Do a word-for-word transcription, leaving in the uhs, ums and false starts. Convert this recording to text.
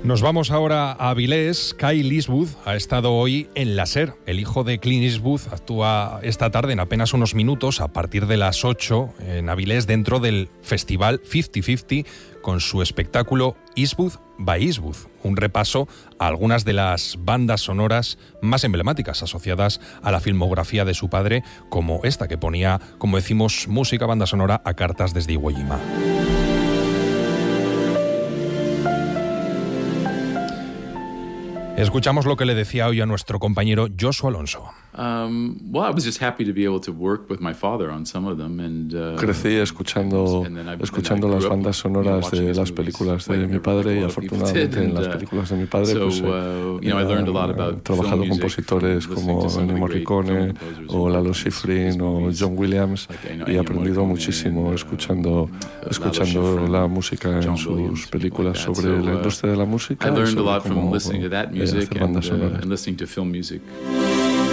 Nos vamos ahora a Avilés. Kyle Eastwood ha estado hoy en La Ser. El hijo de Clint Eastwood actúa esta tarde en apenas unos minutos, a partir de las ocho, en Avilés, dentro del festival cincuenta cincuenta, con su espectáculo Eastwood by Eastwood, un repaso a algunas de las bandas sonoras más emblemáticas asociadas a la filmografía de su padre, como esta que ponía, como decimos, música, banda sonora a cartas desde Iwo Jima. Escuchamos lo que le decía hoy a nuestro compañero Joshua Alonso. Um, well, I was just happy to be able to work with my father on some of them, and uh, crecí escuchando escuchando las bandas sonoras de las películas de mi padre, y afortunadamente en las películas de mi padre pues he trabajado con compositores como Ennio Morricone o Lalo Schifrin o John Williams, y he aprendido muchísimo escuchando escuchando la música en sus películas sobre la industria de la música y sobre cómo hacer bandas sonoras.